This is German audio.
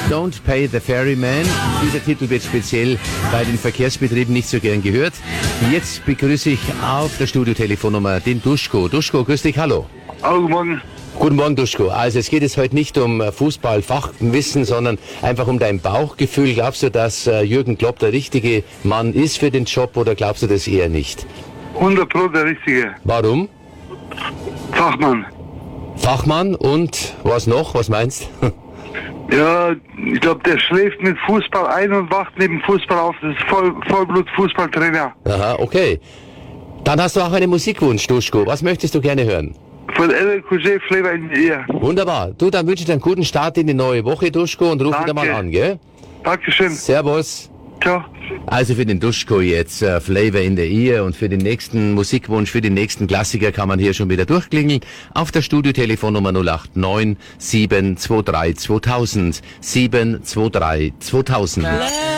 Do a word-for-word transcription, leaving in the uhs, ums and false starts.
Don't Pay the Ferryman. Dieser Titel wird speziell bei den Verkehrsbetrieben nicht so gern gehört. Jetzt begrüße ich auf der Studiotelefonnummer den Duschko. Duschko, grüß dich, hallo. Hallo, guten Morgen. Guten Morgen, Duschko. Also es geht jetzt heute nicht um Fußballfachwissen, sondern einfach um dein Bauchgefühl. Glaubst du, dass Jürgen Klopp der richtige Mann ist für den Job oder glaubst du das eher nicht? hundert Prozent der Richtige. Warum? Fachmann. Fachmann und was noch? Was meinst du? Ja, ich glaube, der schläft mit Fußball ein und wacht neben Fußball auf. Das ist Voll, Vollblut-Fußballtrainer. Aha, okay. Dann hast du auch einen Musikwunsch, Duschko. Was möchtest du gerne hören? Von L L Cool J, Flavor in the Ear. Wunderbar. Du, dann wünsche ich dir einen guten Start in die neue Woche, Duschko, und ruf Danke. wieder mal an, gell? Dankeschön. Servus. Ciao. Also für den Duschko jetzt äh, Flavor in the Ear und für den nächsten Musikwunsch, für den nächsten Klassiker kann man hier schon wieder durchklingeln. Auf der Studiotelefonnummer null acht neun sieben zwei drei zweitausend sieben zwei drei zweitausend.